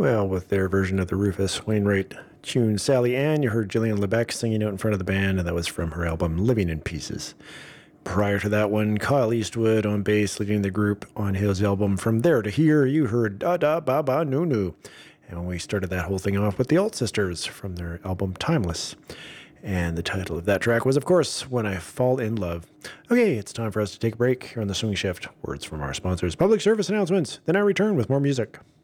Well, with their version of the Rufus Wainwright tune Sally Ann, you heard Gillian LeBeck singing out in front of the band, and that was from her album Living in Pieces. Prior to that one, Kyle Eastwood on bass leading the group on his album From There to Here, you heard Da Da Ba Ba Nu Nu. And we started that whole thing off with the Alt Sisters from their album Timeless. And the title of that track was, of course, When I Fall in Love. Okay, it's time for us to take a break here on the Swing Shift. Words from our sponsors, public service announcements. Then I return with more music.